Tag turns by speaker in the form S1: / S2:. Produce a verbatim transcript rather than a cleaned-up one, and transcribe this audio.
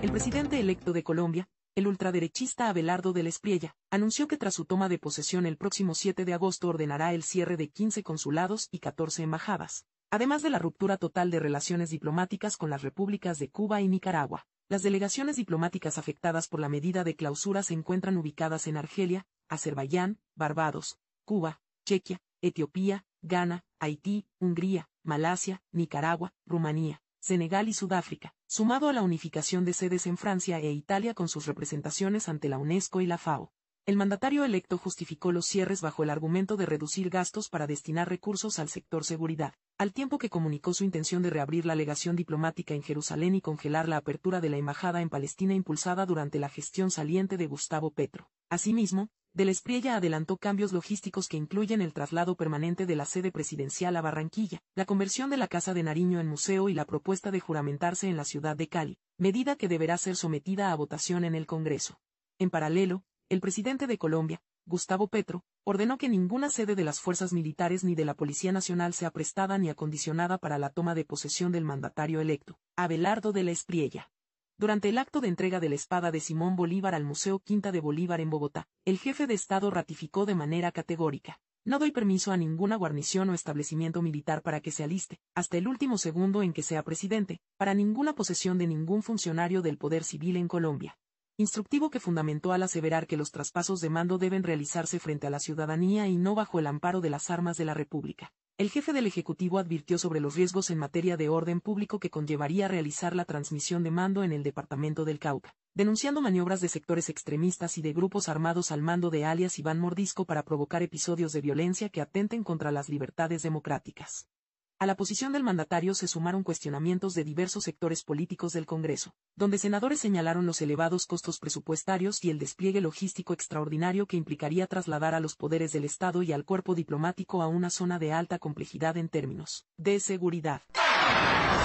S1: El presidente electo de Colombia, el ultraderechista Abelardo del Espriella, anunció que tras su toma de posesión el próximo siete de agosto ordenará el cierre de quince consulados y catorce embajadas, además de la ruptura total de relaciones diplomáticas con las repúblicas de Cuba y Nicaragua. Las delegaciones diplomáticas afectadas por la medida de clausura se encuentran ubicadas en Argelia, Azerbaiyán, Barbados, Cuba, Chequia, Etiopía, Ghana, Haití, Hungría, Malasia, Nicaragua, Rumanía, Senegal y Sudáfrica, sumado a la unificación de sedes en Francia e Italia con sus representaciones ante la UNESCO y la FAO. El mandatario electo justificó los cierres bajo el argumento de reducir gastos para destinar recursos al sector seguridad, al tiempo que comunicó su intención de reabrir la legación diplomática en Jerusalén y congelar la apertura de la embajada en Palestina impulsada durante la gestión saliente de Gustavo Petro. Asimismo, Del Espriella adelantó cambios logísticos que incluyen el traslado permanente de la sede presidencial a Barranquilla, la conversión de la Casa de Nariño en museo y la propuesta de juramentarse en la ciudad de Cali, medida que deberá ser sometida a votación en el Congreso. En paralelo, el presidente de Colombia, Gustavo Petro, ordenó que ninguna sede de las fuerzas militares ni de la Policía Nacional sea prestada ni acondicionada para la toma de posesión del mandatario electo, Abelardo del Espriella. Durante el acto de entrega de la espada de Simón Bolívar al Museo Quinta de Bolívar en Bogotá, el jefe de Estado ratificó de manera categórica: no doy permiso a ninguna guarnición o establecimiento militar para que se aliste, hasta el último segundo en que sea presidente, para ninguna posesión de ningún funcionario del poder civil en Colombia. Instructivo que fundamentó al aseverar que los traspasos de mando deben realizarse frente a la ciudadanía y no bajo el amparo de las armas de la República. El jefe del Ejecutivo advirtió sobre los riesgos en materia de orden público que conllevaría realizar la transmisión de mando en el departamento del Cauca, denunciando maniobras de sectores extremistas y de grupos armados al mando de alias Iván Mordisco para provocar episodios de violencia que atenten contra las libertades democráticas. A la posición del mandatario se sumaron cuestionamientos de diversos sectores políticos del Congreso, donde senadores señalaron los elevados costos presupuestarios y el despliegue logístico extraordinario que implicaría trasladar a los poderes del Estado y al cuerpo diplomático a una zona de alta complejidad en términos de seguridad.